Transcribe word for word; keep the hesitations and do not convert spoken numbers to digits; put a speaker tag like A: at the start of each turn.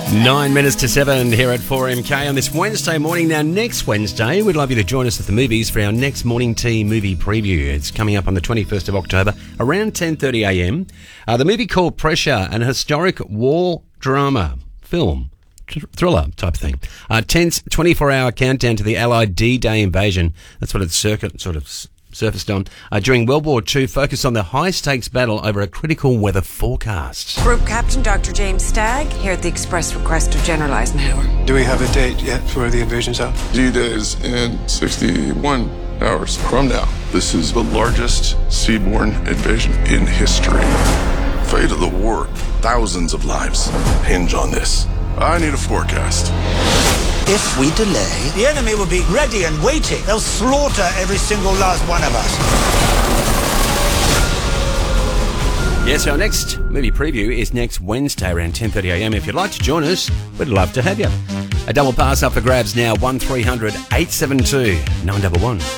A: Nine minutes to seven here at four M K on this Wednesday morning. Now, next Wednesday, we'd love you to join us at the movies for our next Morning Tea movie preview. It's coming up on the twenty-first of October, around ten thirty a m. Uh, the movie called Pressure, an historic war drama film. Thriller type thing. Uh, tense twenty-four hour countdown to the Allied D-Day invasion. That's what its circuit sort of surfaced on. Uh, during World War Two, focused on the high-stakes battle over a critical weather forecast.
B: Group Captain Doctor James Stagg, here at the express request of General Eisenhower.
C: Do we have a date yet for the invasion zone?
D: D-Day is in sixty-one hours from now. This is the largest seaborne invasion in history. Fate of the war, thousands of lives hinge on this. I need a forecast.
E: If we delay, the enemy will be ready and waiting. They'll slaughter every single last one of us.
A: Yes, our next movie preview is next Wednesday around ten thirty a m. If you'd like to join us, we'd love to have you. A double pass up for grabs now, one three hundred eight seven two nine one one.